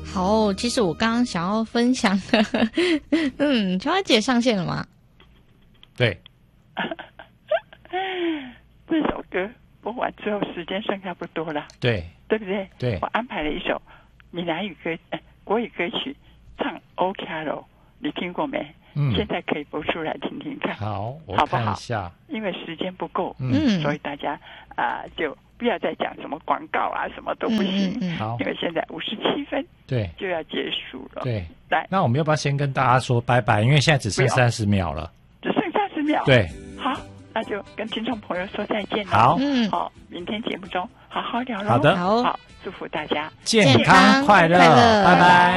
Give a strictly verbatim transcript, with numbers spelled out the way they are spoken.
好，其实我刚刚想要分享的，嗯，秋花姐上线了吗？ 对。 这首歌播完之后，时间剩下不多了， 对， 对不对？ 对， 我安排了一首闽南语歌、呃、国语歌曲，唱《O Carol》，你听过没？嗯，现在可以播出来听听看。 好，我好不好？ 看一下， 因为时间不够， 嗯， 所以大家啊、呃、就不要再讲什么广告啊，什么都不行。 嗯嗯嗯、 好， 因为现在五十七分， 对， 就要结束了。 对， 来， 那我们要不要先跟大家说拜拜？因为现在只剩三十秒了， 只剩三十秒。 对， 好，那就跟听众朋友说再见了。 好， 嗯， 好，明天节目中好好聊喽。 好的， 好，祝福大家健康快乐，拜拜。